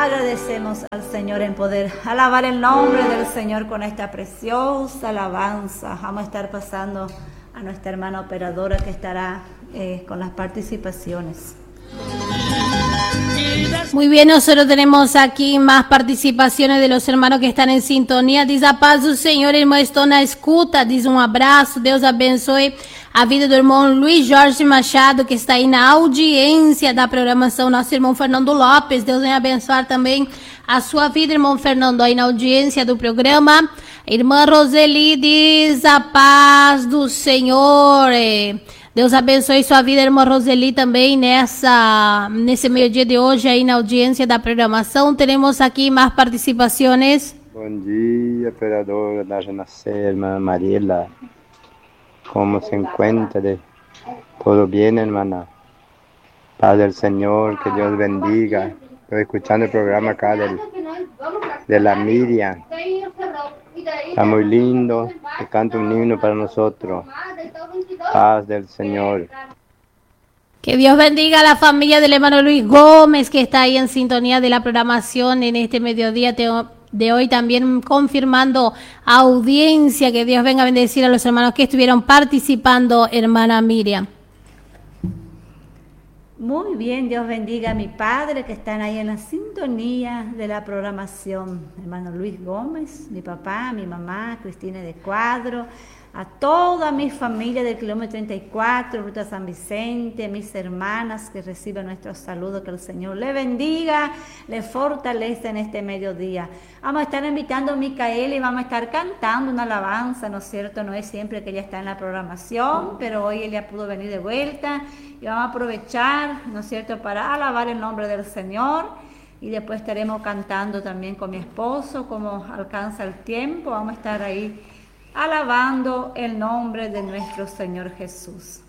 Agradecemos al Señor en poder alabar el nombre del Señor con esta preciosa alabanza. Vamos a estar pasando a nuestra hermana operadora que estará con las participaciones. Muy bien, nosotros tenemos aquí más participaciones de los hermanos que están en sintonía. Diz a paz do Senhor, irmão, estou na escuta. Diz abraço, Deus abençoe a vida do irmão Luiz Jorge Machado, que está aí na audiência da programação. Nosso irmão Fernando Lopes, Deus venha abençoar também a sua vida, irmão Fernando, aí na audiência do programa. Irmã Roseli diz a paz do Senhor. Deus abençoe sua vida, irmã Roseli, também nesse meio-dia de hoje aí na audiência da programação. Teremos aqui mais participações. Bom dia, operadora da Renascer, irmã Mariela. ¿Cómo se encuentra? ¿Todo bien, hermana? Paz del Señor, que Dios bendiga. Estoy escuchando el programa acá de la Miriam. Está muy lindo, que canta un himno para nosotros. Paz del Señor. Que Dios bendiga a la familia del hermano Luis Gómez, que está ahí en sintonía de la programación en este mediodía de hoy, también confirmando audiencia. Que Dios venga a bendecir a los hermanos que estuvieron participando, hermana Miriam. Muy bien, Dios bendiga a mi padre que están ahí en la sintonía de la programación. Hermano Luis Gómez, mi papá, mi mamá, Cristina de Cuadro, a toda mi familia del kilómetro 34, Ruta San Vicente, mis hermanas que reciben nuestros saludos, que el Señor le bendiga, le fortalece en este mediodía. Vamos a estar invitando a Micaela y vamos a estar cantando una alabanza, ¿no es cierto? No es siempre que ella está en la programación, pero hoy ella pudo venir de vuelta y vamos a aprovechar, ¿no es cierto?, para alabar el nombre del Señor. Y después estaremos cantando también con mi esposo, como alcanza el tiempo. Vamos a estar ahí alabando el nombre de nuestro Señor Jesús.